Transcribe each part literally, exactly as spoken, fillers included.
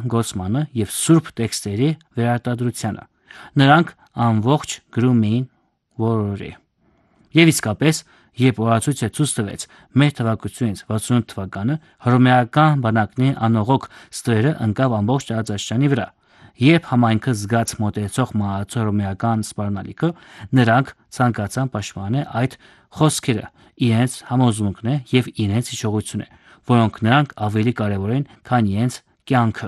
գործմանը և սուրբ տեքստերի վերարտադրությանը։ Նրանք ամբողջ գրում էին որորի։ Եվ իսկապես, երբ օրացույցը ցույց տվեց մեր թվարկությունից վաթսունութ թվականը, հռոմեական բանակների անողոք ստվերը ընկավ ամբողջ տարածաշրջանի վրա։ Երբ համայնքը զգաց մոտեցող մահացու հռոմեական սպառնալիքը, նրանք ցանկացան պաշտպանել այդ խոսքերը, իրենց համոզմունքները և իրենց հիշողությունները, որոնք նրանք ավելի կարևոր են, քան իրենց կյանքը։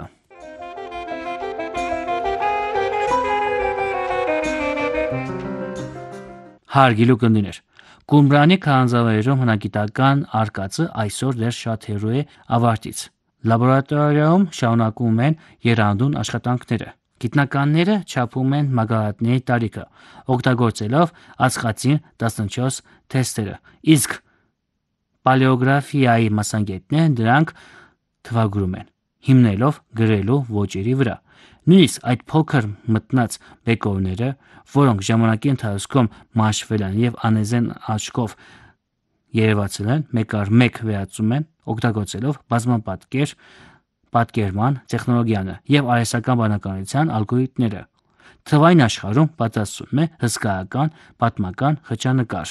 Հարգելի ունկնդիրներ, Կումբրանի քարանձավերում հնագիտական արկածը այսօր դեռ շատ հեռու է ավարտից։ Լաբորատորիայում շարունակվում են եռանդուն աշխատանքները։ Գիտնականները չափում են մագաղաթների տարիքը, օգտագործելով ածխածին տասնչորս թեստերը, իսկ պալեոգրաֆիայի մասնագետները դրանք թվագրում են, հիմնվելով գրելու ոճերի վրա։ Նույնիսկ այդ փոքր մթնած բեկորները, որոնք ժամանակի ընթացքում մաշվել են և անեծեն աչքով երևացել են, մեկ առ մեկ վերածվում են, օգտագործելով բազմապատկեր պատկերման տեխնոլոգիաները և արհեստական բանականության ալգորիթմները։ Թվային աշխարհում պատրաստվում է հսկայական պատմական խճանկար։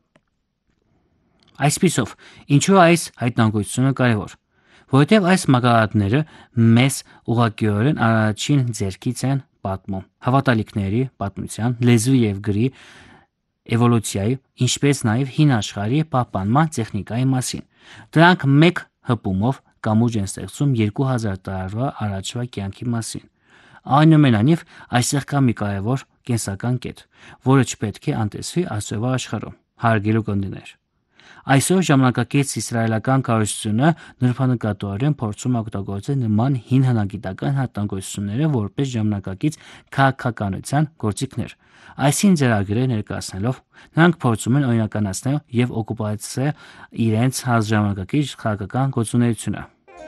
Այսպիսով, ինչու է այս հայտնագործությունը կարևոր։ Որովհետև այս մագաղաթները մեզ ուղղակիորեն առաջին ձեռքից են պատմում հավատալիքների, պատմության, լեզվի և գրի էվոլյուցիայի, ինչպես նաև հին աշխարհի պահպանման տեխնիկայի մասին։ Դրանք մեկ հպումով կամուրջ են ստեղծում երկու հազար տարվա առաջվա կյանքի մասին։ Այնուամենայնիվ, այստեղ կա մի կարևոր կենսական կետ, որը չպետք է անտեսվի այսօրվա աշխարհում։ Հարգելի ունկնդիրներ, այսօր ժամանակակից իսրայելական կառույցությունը նրբանկատորեն փորձում է օգտագործել նման հին հնագիտական հայտնագործությունները որպես ժամանակակից քաղաքականության գործիքներ։ Այս հին ծրագրերը ներկայացնելով, նրանք փորձում են օրինականացնել և օկուպացնել իրենց ժամանակակից քաղաքական գործունեությունը։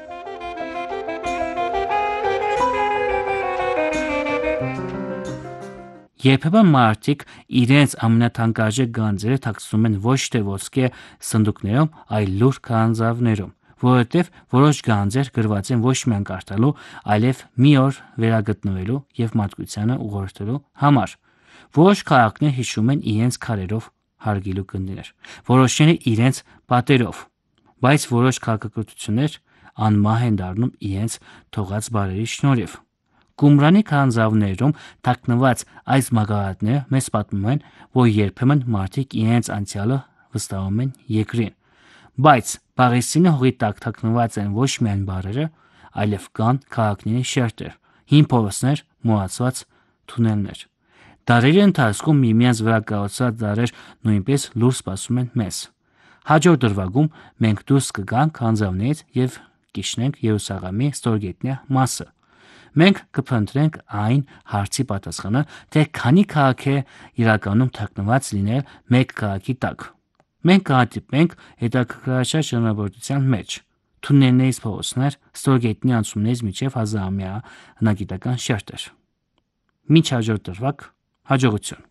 Երբեմն մարդիկ իրենց ամենաթանկարժեք գանձերը թաքցնում են ոչ թե ոսկե սնդուկներում, այլ լուռ քարանձավներում, որովհետև որոշ գանձեր գրված են ոչ միայն կարդալու, այլև մի օր վերագտնվելու և մարդկությանը ուղղորդելու համար։ Որոշ քաղաքներ հիշում են իրենց քարերով, հարգելի ունկնդիրներ, որոշները իրենց պատերով, բայց որոշ քաղաքակրթություններ անմահ են դառնում իրենց թողած բարերի շնորհիվ։ Կումբրանի քարանձավներում թաքնված այս մագաղաթները մեզ պատմում են, որ երբեմն մարդիկ իրենց անցյալը վստահում են երկրին, բայց Պաղեստինի հողի տակ թաքնված են ոչ միայն բառերը, այլև կան քաղաքների շերտեր, հին փողոցներ, մոռացված թունելներ։ Դարերի ընթացքում միմյանց վրա կառուցված դարեր նույնպես լուռ սպասում են մեզ։ Հաջորդ դրվագում մենք դուրս կգանք քարանձավներից և կիջնենք Երուսաղեմի ստորգետնյա մասը։ Մենք կփնտրենք այն հարցի պատասխանը, թե քանի քաղաք է իրականում թաքնված լինել մեկ քաղաքի տակ։ Մենք կհանդիպենք հետաքրքրասեր ճանապարհորդության մեջ՝ թունելներից փողոցներ, ստորգետնյա անցումներից մինչև հազարամյա հնագիտական շերտեր։ Մինչ հաջորդ դրվագ, հաջողություն։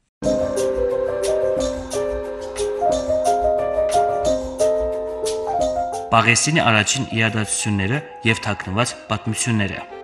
Պաղեստինի առաջին իրադարձությունները և թաքնված պատմությունները։